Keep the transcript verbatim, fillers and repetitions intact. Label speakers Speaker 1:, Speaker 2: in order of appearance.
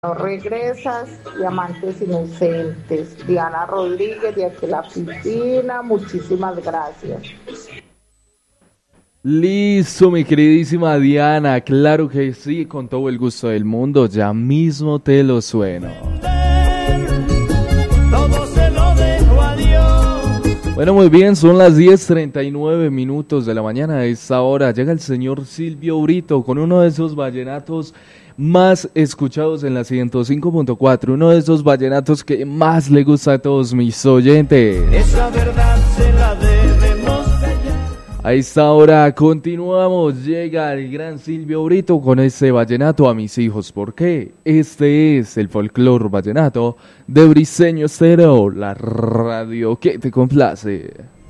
Speaker 1: No regresas, diamantes inocentes. Diana Rodríguez de aquí la piscina, muchísimas gracias.
Speaker 2: Listo, mi queridísima Diana, claro que sí, con todo el gusto del mundo, ya mismo te lo sueno.
Speaker 3: Todo se lo dejo a Dios.
Speaker 2: Bueno, muy bien, son las diez treinta y nueve minutos de la mañana. A esta hora llega el señor Silvio Brito con uno de esos vallenatos más escuchados en la ciento cinco punto cuatro, uno de esos vallenatos que más le gusta a todos mis oyentes.
Speaker 3: Esa verdad se la debemos callar.
Speaker 2: A esta hora continuamos, llega el gran Silvio Brito con este vallenato a mis hijos. ¿Por qué? Este es el folclor vallenato de Briseño Estéreo, la radio que te complace.